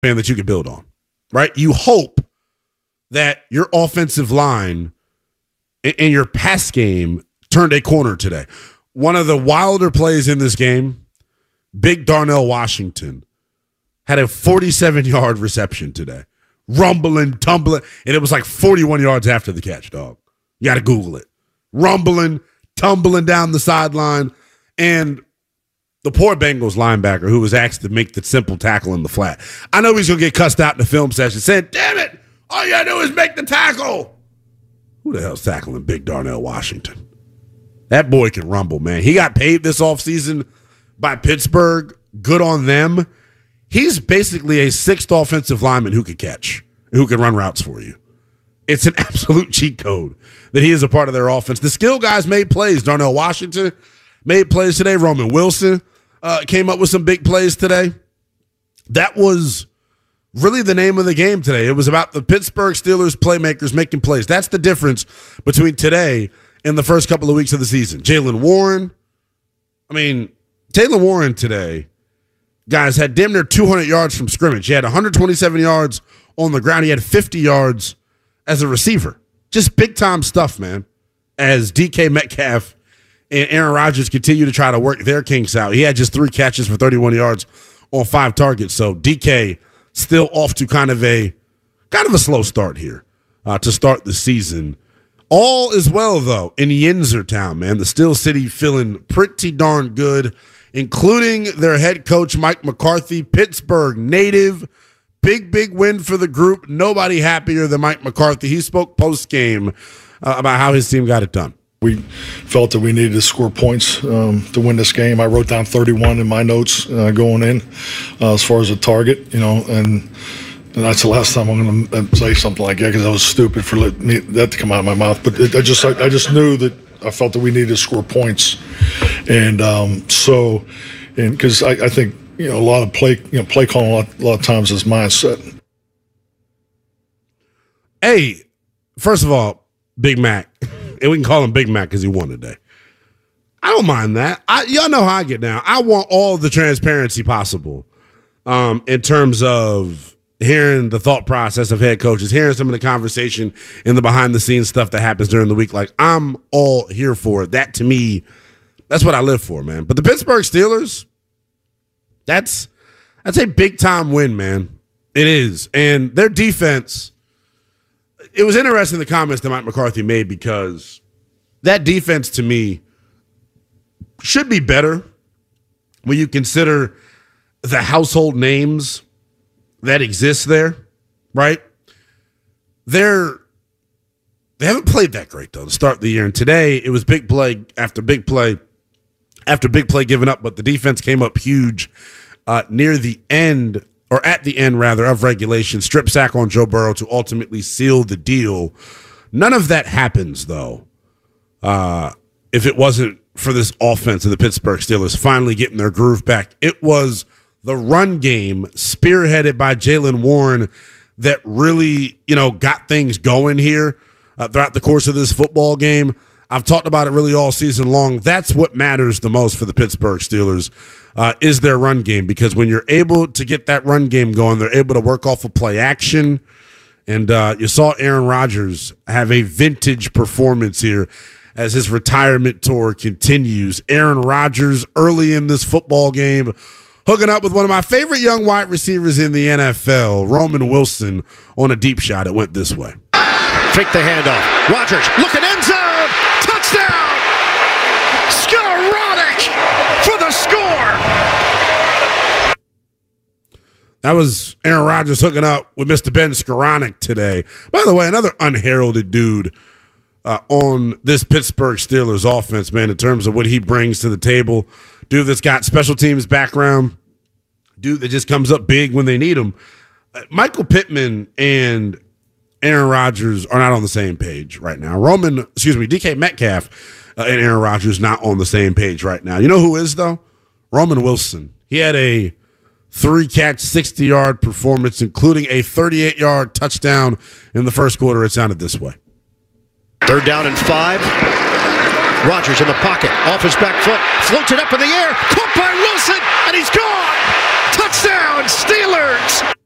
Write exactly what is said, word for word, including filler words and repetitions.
plan that you can build on, right? You hope that your offensive line and your pass game turned a corner today. One of the wilder plays in this game, big Darnell Washington had a forty-seven-yard reception today. Rumbling, tumbling, and it was like forty-one yards after the catch, dog. You got to Google it. Rumbling, tumbling down the sideline, and the poor Bengals linebacker who was asked to make the simple tackle in the flat. I know he's going to get cussed out in the film session, saying, damn it, all you got to do is make the tackle. Who the hell's tackling big Darnell Washington? That boy can rumble, man. He got paid this offseason by Pittsburgh. Good on them. He's basically a sixth offensive lineman who can catch, who can run routes for you. It's an absolute cheat code that he is a part of their offense. The skill guys made plays. Darnell Washington made plays today. Roman Wilson uh, came up with some big plays today. That was really the name of the game today. It was about the Pittsburgh Steelers playmakers making plays. That's the difference between today and the first couple of weeks of the season. Jaylen Warren. I mean, Taylor Warren today, guys, had damn near two hundred yards from scrimmage. He had one hundred twenty-seven yards on the ground. He had fifty yards as a receiver. Just big-time stuff, man, as D K Metcalf and Aaron Rodgers continue to try to work their kinks out. He had just three catches for thirty-one yards on five targets. So D K still off to kind of a kind of a slow start here uh, to start the season. All is well, though, in Yinzertown, man. The Steel City feeling pretty darn good, including their head coach, Mike McCarthy, Pittsburgh native. Big, big win for the group. Nobody happier than Mike McCarthy. He spoke post-game uh, about how his team got it done. We felt that we needed to score points um, to win this game. I wrote down thirty-one in my notes uh, going in uh, as far as a target, you know, and, and that's the last time I'm going to say something like that because I was stupid for letting me, that to come out of my mouth. But it, I just I, I just knew that I felt that we needed to score points. And um, so, and because I, I think, you know, a lot of play, you know, play calling a lot, a lot of times is mindset. Hey, first of all, Big Mac, and we can call him Big Mac because he won today. I don't mind that. I, y'all know how I get down. I want all the transparency possible um, in terms of hearing the thought process of head coaches, hearing some of the conversation and the behind-the-scenes stuff that happens during the week. Like, I'm all here for it. That, to me, that's what I live for, man. But the Pittsburgh Steelers, that's that's a big-time win, man. It is. And their defense, it was interesting the comments that Mike McCarthy made because that defense, to me, should be better when you consider the household names that exist there, right? They're they haven't played that great, though, to start the year. And today, it was big play after big play after big play given up, but the defense came up huge uh, near the end, or at the end, rather, of regulation. Strip sack on Joe Burrow to ultimately seal the deal. None of that happens, though, uh, if it wasn't for this offense of the Pittsburgh Steelers finally getting their groove back. It was the run game spearheaded by Jaylen Warren that really, you know, got things going here uh, throughout the course of this football game. I've talked about it really all season long. That's what matters the most for the Pittsburgh Steelers uh, is their run game, because when you're able to get that run game going, they're able to work off of play action. And uh, you saw Aaron Rodgers have a vintage performance here as his retirement tour continues. Aaron Rodgers early in this football game hooking up with one of my favorite young wide receivers in the N F L, Roman Wilson, on a deep shot. It went this way. Fake the handoff. Rodgers looking end zone. Touchdown. Skowronek for the score. That was Aaron Rodgers hooking up with Mister Ben Skowronek today. By the way, another unheralded dude uh, on this Pittsburgh Steelers offense, man, in terms of what he brings to the table. Dude that's got special teams background. Dude that just comes up big when they need him. Uh, Michael Pittman and Aaron Rodgers are not on the same page right now. Roman, excuse me, D K Metcalf uh, and Aaron Rodgers not on the same page right now. You know who is, though? Roman Wilson. He had a three-catch, sixty-yard performance, including a thirty-eight-yard touchdown in the first quarter. It sounded this way. Third down and five. Rodgers in the pocket, off his back foot, floats it up in the air, caught by Wilson, and he's gone! Touchdown, Steelers!